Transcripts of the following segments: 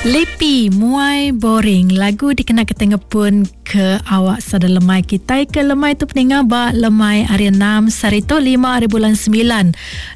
Lepi muai boring lagu dikena ketengah pun ke awak sada lemai kita ke lemai tu peninga ba lemai hari 6 sarito 5 hari bulan 9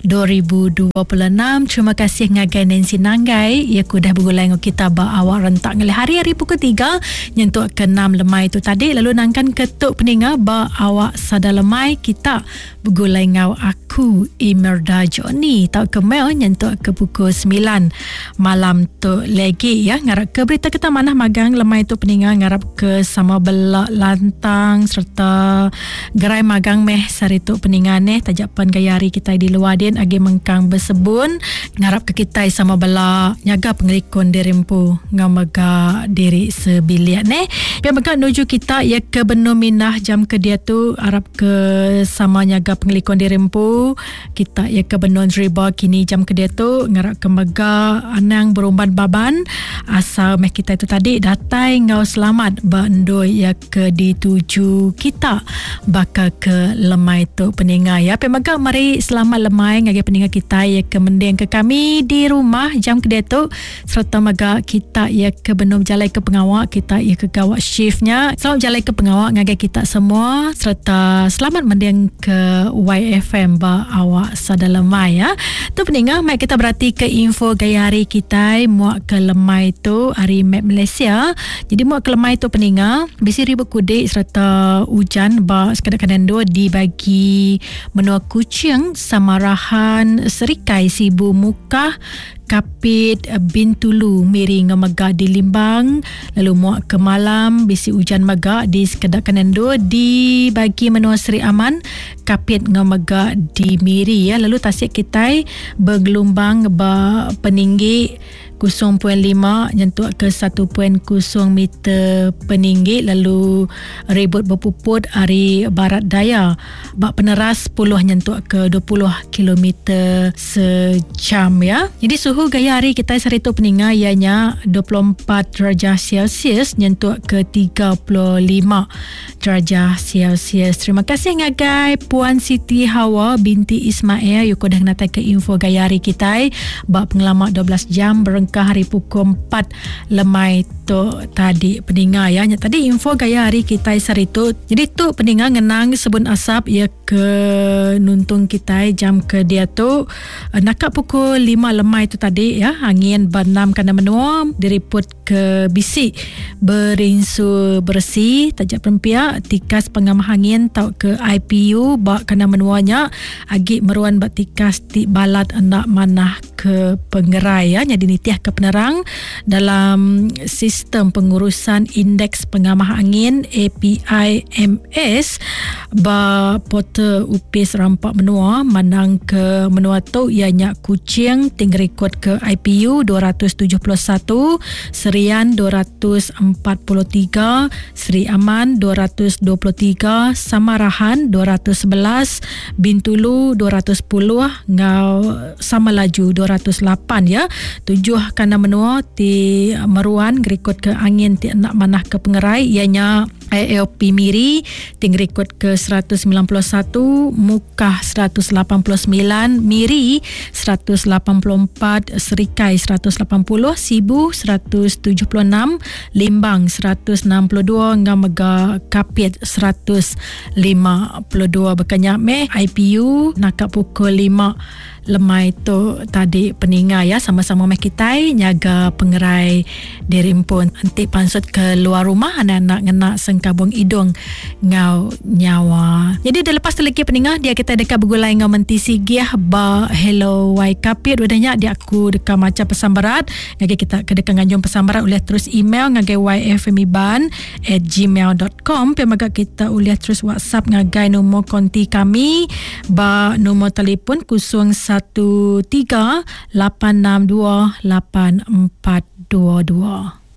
2026. Terima kasih ngagai Nancy Nanggai ia kudah bergulai dengan kita ba awak rentak ngali hari-hari pukul 3 nyentuk ke 6 lemai tu tadi lalu nangkan ketuk peninga ba awak sada lemai kita bergulai ngau aku Imelda Johnny tau ke mail nyentuk ke pukul 9 malam tu lagi ya ngarap ke berita kita manah magang lemai tu peninga ngarap ke sama belak lantang serta gerai magang meh saritu peninga neh tajapan gaya hari kita di luar din agi mengkang bersebun ngarap ke kita sama belak nyaga pengelikon dirimpu ngamaga diri sebiliat neh biar maka nuju kita ya ke Benua Minah jam ke dia tu harap ke sama nyaga pengelikon dirimpu kita ya ke Benua Riba kini jam ke dia tu ngarap ke mega anang berumban baban asal meh kita itu tadi datai ngau selamat bandoi ya ke dituju kita bakal ke lemai tu peninga ya pemaga mari selamat lemai ngagi peninga kita ya ke mendeng ke kami di rumah jam ke dia tu serta maga kita ya ke benum jalai ke pengawak kita ya ke gawak shiftnya selamat jalai ke pengawak ngagi kita semua serta selamat mendeng ke YFM ba awak sada lemai ya tu peninga mai kita berarti ke info gaya hari kita muak ke lemai tu hari map Malaysia jadi muak ke lemai tu peninga bisi ribu kudik serta hujan ba sekadang-kadang dua dibagi menua Kuching Samarahan Serikai Sibu Mukah Kapit Bintulu Miring Mega di Limbang lalu muak ke malam bisi hujan mega di sekedar kanan dua dibagi menua Seri Aman Kapit Mega di Miri ya lalu tasik kita bergelombang ba peninggi 0.5 nyentuh ke 1.0 meter peninggi lalu ribut berpuput hari barat daya bak peneras 10 nyentuh ke 20 km sejam ya jadi suhu gaya hari kita saritu peninga ianya 24 darjah Celsius nyentuh ke 35 darjah Celsius. Terima kasih ngagai Puan Siti Hawa binti Ismail yuko dah natai ke info gaya hari kita bak pengalaman 12 jam ke hari pukul 4 lemai tu tadi peninga ya tadi info gaya hari kita saritu jadi tu peninga ngenang sebun asap ya ke nuntung kita jam ke dia tu nakak pukul 5 lemai tu tadi ya angin banam kana menua diriput ke bisi berinsu bersih tajak perempiak tikas pengamah angin tau ke IPU bak kana menuanya agi meruan bak tikas ti balat anak manah ke penggerai ya jadi nitiah ke penerang dalam sistem pengurusan indeks pengamah angin APIMS ba portal upis rampak menua manang ke menua tu ianya Kuching tinggal rekod ke IPU 271 Serian 243 Seri Aman 223 Samarahan 211 Bintulu 210 ngau sama laju 208 ya 7 kana menua ti meruan rekod ke angin ti nak manah ke pengerai ianya ALP Miri ting rekod ke 191 Mukah 189 Miri 184 Serikai 180 Sibu 176 Limbang 162 Ngamega Kapit 152 berkenyak meh IPU nakak pukul 5 lemai tu tadi peninga ya sama-sama meh kita nyaga pengerai dirimpun nanti pansut ke luar rumah anak-anak ngena sengkabung hidung ngau nyawa jadi dah lepas tu lagi peninga dia kita dekat bergulai ngau mentisi giah ba hello wai kapit wadahnya dia aku dekat macam pesan berat ngagi kita ke dekat nganjung pesan berat boleh terus email ngagi yfmiban@gmail.com pemaga kita boleh terus WhatsApp ngagai nombor konti kami ba nombor telefon 0138628422